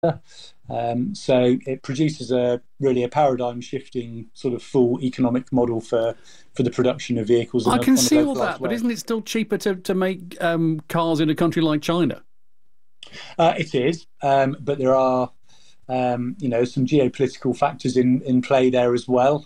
So it produces a paradigm shifting sort of full economic model for the production of vehicles I can on a see all localised that, but way. isn't it still cheaper to make cars in a country like China? It is, but there are some geopolitical factors in play there as well.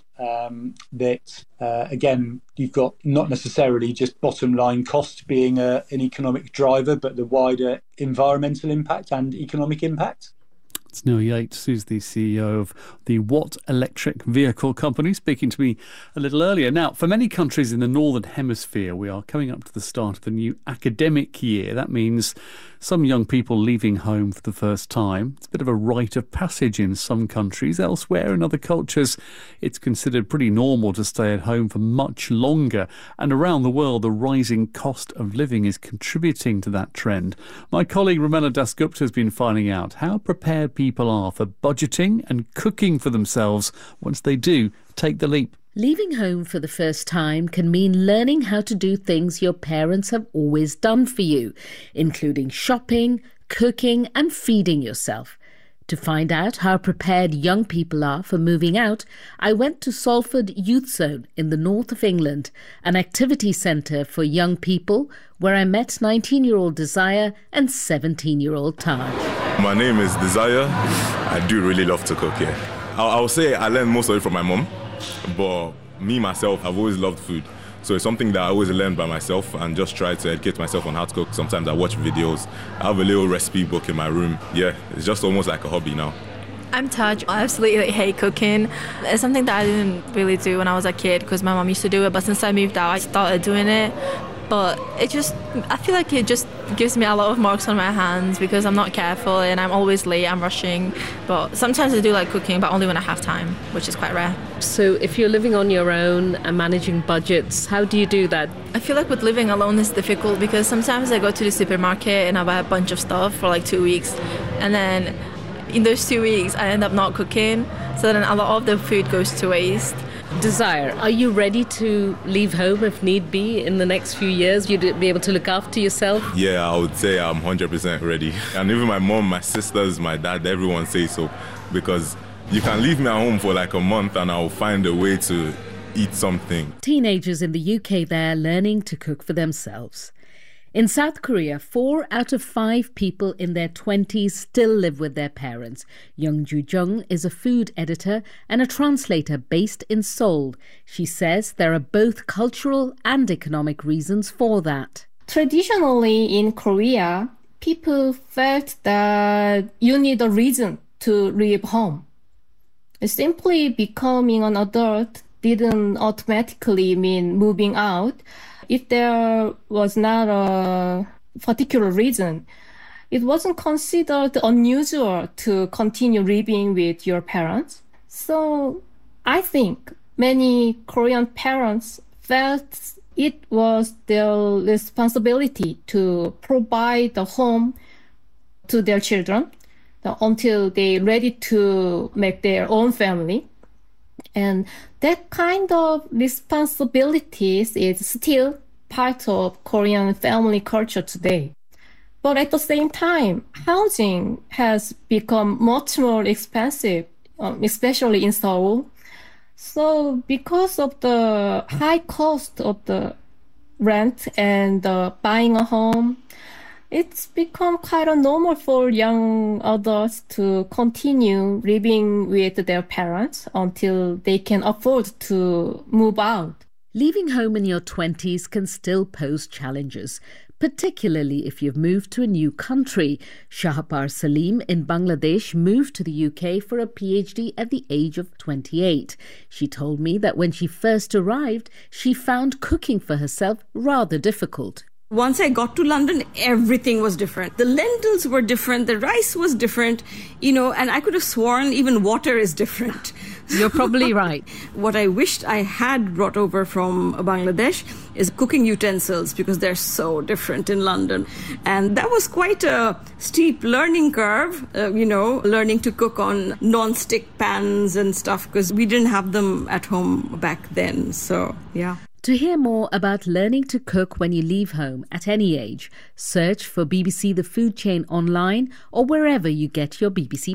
Again, you've got not necessarily just bottom line cost being an economic driver, but the wider environmental impact and economic impact. It's Neil Yates, who's the CEO of the Watt Electric Vehicle Company, speaking to me a little earlier. Now, for many countries in the Northern Hemisphere, we are coming up to the start of the new academic year. That means some young people leaving home for the first time. It's a bit of a rite of passage in some countries. Elsewhere, in other cultures, it's considered pretty normal to stay at home for much longer. And around the world, the rising cost of living is contributing to that trend. My colleague Ramela Dasgupta has been finding out how prepared people are for budgeting and cooking for themselves once they do take the leap. Leaving home for the first time can mean learning how to do things your parents have always done for you, including shopping, cooking and feeding yourself. To find out how prepared young people are for moving out, I went to Salford Youth Zone in the north of England, an activity centre for young people where I met 19-year-old Desire and 17-year-old Taj. My name is Desire. I do really love to cook, yeah. I'll say I learned most of it from my mum. But me, myself, I've always loved food. So it's something that I always learn by myself and just try to educate myself on how to cook. Sometimes I watch videos. I have a little recipe book in my room. Yeah, it's just almost like a hobby now. I'm Taj. I absolutely hate cooking. It's something that I didn't really do when I was a kid because my mum used to do it. But since I moved out, I started doing it. But I feel like it just gives me a lot of marks on my hands because I'm not careful and I'm always late, I'm rushing. But sometimes I do like cooking, but only when I have time, which is quite rare. So if you're living on your own and managing budgets, how do you do that? I feel like with living alone is difficult because sometimes I go to the supermarket and I buy a bunch of stuff for like 2 weeks. And then in those 2 weeks, I end up not cooking. So then a lot of the food goes to waste. Desire, are you ready to leave home if need be in the next few years? You'd be able to look after yourself? Yeah, I would say I'm 100% ready. And even my mom, my sisters, my dad, everyone says so. Because you can leave me at home for like a month and I'll find a way to eat something. Teenagers in the UK there learning to cook for themselves. In South Korea, 4 out of 5 people in their 20s still live with their parents. Young Ju Jung is a food editor and a translator based in Seoul. She says there are both cultural and economic reasons for that. Traditionally in Korea, people felt that you need a reason to leave home. Simply becoming an adult didn't automatically mean moving out. If there was not a particular reason, it wasn't considered unusual to continue living with your parents. So I think many Korean parents felt it was their responsibility to provide a home to their children until they're ready to make their own family. And that kind of responsibilities is still part of Korean family culture today. But at the same time, housing has become much more expensive, especially in Seoul. So because of the high cost of the rent and buying a home, it's become quite a normal for young adults to continue living with their parents until they can afford to move out. Leaving home in your 20s can still pose challenges, particularly if you've moved to a new country. Shahapar Salim in Bangladesh moved to the UK for a PhD at the age of 28. She told me that when she first arrived, she found cooking for herself rather difficult. Once I got to London, everything was different. The lentils were different, the rice was different, and I could have sworn even water is different. You're probably right. What I wished I had brought over from Bangladesh is cooking utensils because they're so different in London. And that was quite a steep learning curve, learning to cook on non-stick pans and stuff because we didn't have them at home back then. So, yeah. To hear more about learning to cook when you leave home at any age, search for BBC The Food Chain online or wherever you get your BBC